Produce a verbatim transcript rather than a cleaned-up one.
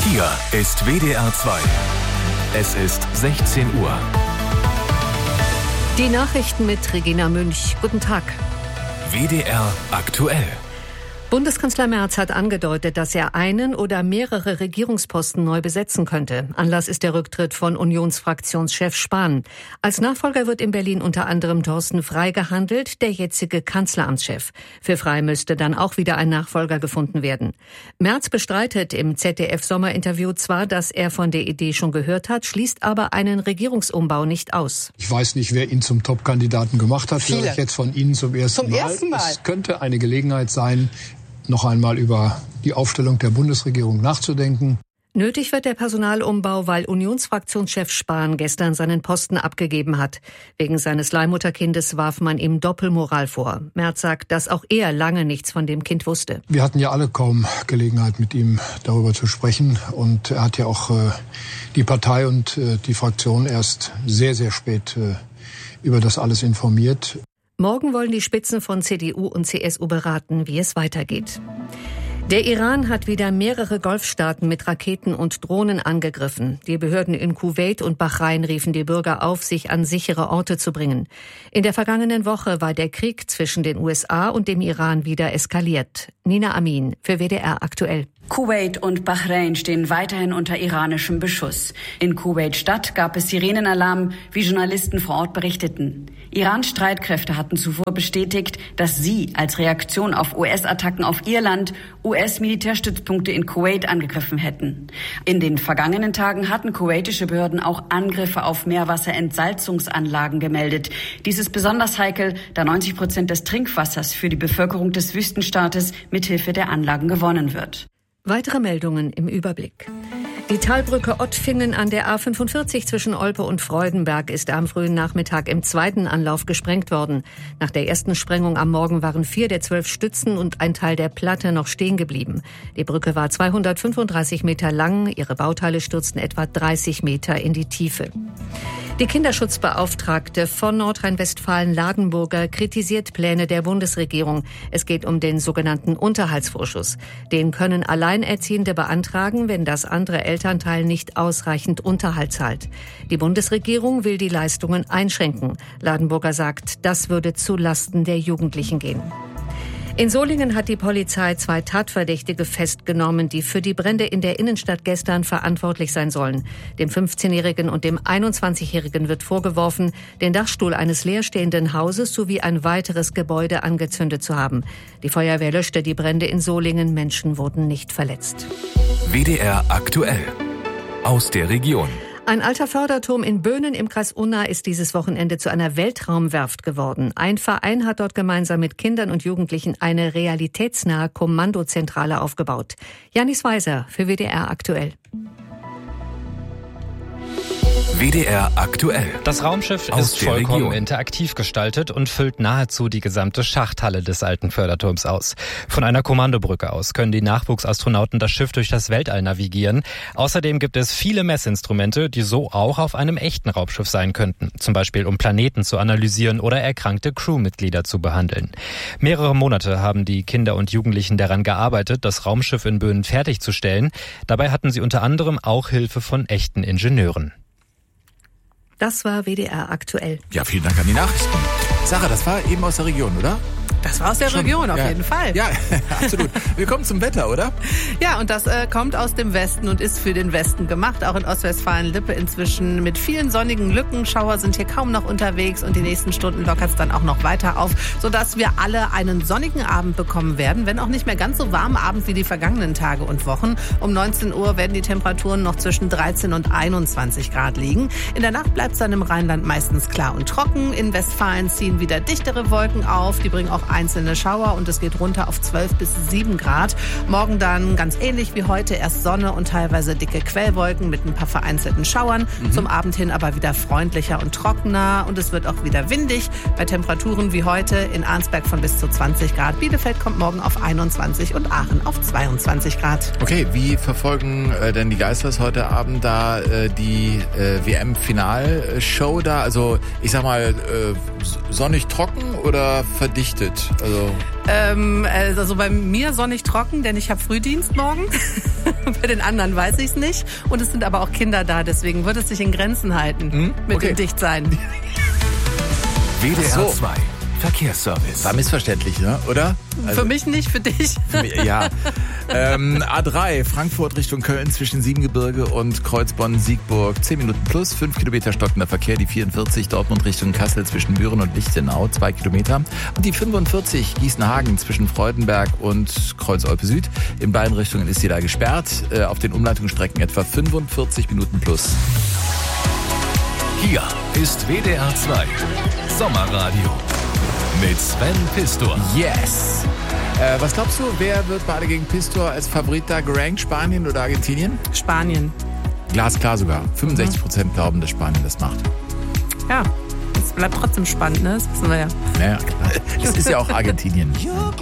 Hier ist W D R zwei. Es ist sechzehn Uhr. Die Nachrichten mit Regina Münch. Guten Tag. W D R aktuell. Bundeskanzler Merz hat angedeutet, dass er einen oder mehrere Regierungsposten neu besetzen könnte. Anlass ist der Rücktritt von Unionsfraktionschef Spahn. Als Nachfolger wird in Berlin unter anderem Thorsten Frey gehandelt, der jetzige Kanzleramtschef. Für Frey müsste dann auch wieder ein Nachfolger gefunden werden. Merz bestreitet im Z D F-Sommerinterview zwar, dass er von der Idee schon gehört hat, schließt aber einen Regierungsumbau nicht aus. Ich weiß nicht, wer ihn zum Top-Kandidaten gemacht hat. Viele. Vielleicht jetzt von Ihnen zum ersten Zum Mal. ersten Mal. Es könnte eine Gelegenheit sein, noch einmal über die Aufstellung der Bundesregierung nachzudenken. Nötig wird der Personalumbau, weil Unionsfraktionschef Spahn gestern seinen Posten abgegeben hat. Wegen seines Leihmutterkindes warf man ihm Doppelmoral vor. Merz sagt, dass auch er lange nichts von dem Kind wusste. Wir hatten ja alle kaum Gelegenheit, mit ihm darüber zu sprechen. Und er hat ja auch äh, die Partei und äh, die Fraktion erst sehr, sehr spät äh, über das alles informiert. Morgen wollen die Spitzen von C D U und C S U beraten, wie es weitergeht. Der Iran hat wieder mehrere Golfstaaten mit Raketen und Drohnen angegriffen. Die Behörden in Kuwait und Bahrain riefen die Bürger auf, sich an sichere Orte zu bringen. In der vergangenen Woche war der Krieg zwischen den U S A und dem Iran wieder eskaliert. Nina Amin für W D R aktuell. Kuwait und Bahrain stehen weiterhin unter iranischem Beschuss. In Kuwait-Stadt gab es Sirenenalarm, wie Journalisten vor Ort berichteten. Irans Streitkräfte hatten zuvor bestätigt, dass sie als Reaktion auf U S-Attacken auf ihr Land U S-Militärstützpunkte in Kuwait angegriffen hätten. In den vergangenen Tagen hatten kuwaitische Behörden auch Angriffe auf Meerwasserentsalzungsanlagen gemeldet. Dies ist besonders heikel, da neunzig Prozent des Trinkwassers für die Bevölkerung des Wüstenstaates mithilfe der Anlagen gewonnen wird. Weitere Meldungen im Überblick. Die Talbrücke Ottfingen an der A fünfundvierzig zwischen Olpe und Freudenberg ist am frühen Nachmittag im zweiten Anlauf gesprengt worden. Nach der ersten Sprengung am Morgen waren vier der zwölf Stützen und ein Teil der Platte noch stehen geblieben. Die Brücke war zweihundertfünfunddreißig Meter lang, ihre Bauteile stürzten etwa dreißig Meter in die Tiefe. Die Kinderschutzbeauftragte von Nordrhein-Westfalen-Ladenburger kritisiert Pläne der Bundesregierung. Es geht um den sogenannten Unterhaltsvorschuss. Den können Alleinerziehende beantragen, wenn das andere Elternteil nicht ausreichend Unterhalt zahlt. Die Bundesregierung will die Leistungen einschränken. Ladenburger sagt, das würde zu Lasten der Jugendlichen gehen. In Solingen hat die Polizei zwei Tatverdächtige festgenommen, die für die Brände in der Innenstadt gestern verantwortlich sein sollen. Dem fünfzehnjährigen und dem einundzwanzigjährigen wird vorgeworfen, den Dachstuhl eines leerstehenden Hauses sowie ein weiteres Gebäude angezündet zu haben. Die Feuerwehr löschte die Brände in Solingen, Menschen wurden nicht verletzt. W D R aktuell. Aus der Region. Ein alter Förderturm in Böhnen im Kreis Unna ist dieses Wochenende zu einer Weltraumwerft geworden. Ein Verein hat dort gemeinsam mit Kindern und Jugendlichen eine realitätsnahe Kommandozentrale aufgebaut. Janis Weiser für W D R aktuell. W D R aktuell. Das Raumschiff Aus ist der vollkommen Region. interaktiv gestaltet und füllt nahezu die gesamte Schachthalle des alten Förderturms aus. Von einer Kommandobrücke aus können die Nachwuchsastronauten das Schiff durch das Weltall navigieren. Außerdem gibt es viele Messinstrumente, die so auch auf einem echten Raumschiff sein könnten. Zum Beispiel um Planeten zu analysieren oder erkrankte Crewmitglieder zu behandeln. Mehrere Monate haben die Kinder und Jugendlichen daran gearbeitet, das Raumschiff in Böhnen fertigzustellen. Dabei hatten sie unter anderem auch Hilfe von echten Ingenieuren. Das war W D R aktuell. Ja, vielen Dank an die Nachrichten. Sarah, das war eben aus der Region, oder? Das war aus der Schon, Region, auf ja. jeden Fall. Ja, absolut. Wir kommen zum Wetter, oder? Ja, und das äh, kommt aus dem Westen und ist für den Westen gemacht. Auch in Ostwestfalen-Lippe inzwischen mit vielen sonnigen Lücken. Schauer sind hier kaum noch unterwegs und die nächsten Stunden lockert es dann auch noch weiter auf, sodass wir alle einen sonnigen Abend bekommen werden, wenn auch nicht mehr ganz so warm Abend wie die vergangenen Tage und Wochen. Um neunzehn Uhr werden die Temperaturen noch zwischen dreizehn und einundzwanzig Grad liegen. In der Nacht bleibt es dann im Rheinland meistens klar und trocken. In Westfalen ziehen wieder dichtere Wolken auf. Die bringen auch einzelne Schauer und es geht runter auf zwölf bis sieben Grad. Morgen dann ganz ähnlich wie heute, erst Sonne und teilweise dicke Quellwolken mit ein paar vereinzelten Schauern. Mhm. Zum Abend hin aber wieder freundlicher und trockener und es wird auch wieder windig. Bei Temperaturen wie heute in Arnsberg von bis zu zwanzig Grad. Bielefeld kommt morgen auf einundzwanzig und Aachen auf zweiundzwanzig Grad. Okay, wie verfolgen äh, denn die Geistlers heute Abend da äh, die äh, W M-Finalshow da? Also ich sag mal, äh, sonnig trocken oder verdichtet? Also, Ähm, also bei mir sonnig trocken, denn ich habe Frühdienst morgen. Bei den anderen weiß ich es nicht. Und es sind aber auch Kinder da, deswegen wird es sich in Grenzen halten Hm? mit Okay. dem Dichtsein. W D R Ach so. zwei Verkehrsservice. war missverständlich, ne? Oder? Also, Für mich nicht, für dich. für mich, ja. ähm, A drei, Frankfurt Richtung Köln zwischen Siebengebirge und Kreuzbonn-Siegburg. zehn Minuten plus, fünf Kilometer stockender Verkehr. Die vierundvierzig, Dortmund Richtung Kassel zwischen Büren und Lichtenau, zwei Kilometer. Und die fünfundvierzig, Gießen-Hagen zwischen Freudenberg und Kreuz-Olpe Süd. In beiden Richtungen ist sie da gesperrt. Äh, auf den Umleitungsstrecken etwa fünfundvierzig Minuten plus. Hier ist W D R zwei Sommerradio mit Sven Pistor. Yes! Äh, was glaubst du, wer wird bei Alle gegen Pistor als Favorit da gerankt? Spanien oder Argentinien? Spanien. Glasklar sogar. fünfundsechzig Prozent glauben, dass Spanien das macht. Ja, es bleibt trotzdem spannend, ne? Das wissen wir ja. Naja, klar. Es ist ja auch Argentinien.